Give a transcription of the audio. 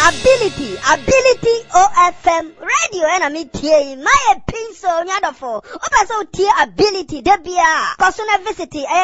Ability OFM radio enemy tie my pinso nyadofo. Opa so tie ability debia. Personal visit